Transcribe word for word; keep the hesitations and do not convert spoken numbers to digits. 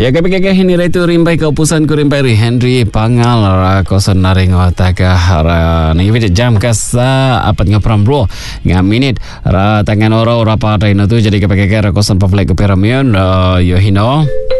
Ya kepikir ini itu rimbai kepusan ku rimbai ri Henry Pangal ra kosan naring wataka ra ni video jam kasa apat ngapram bro nga minit ra tangan oro ora pa tu jadi kepikir ra kosan pavlek ku peramion yo hino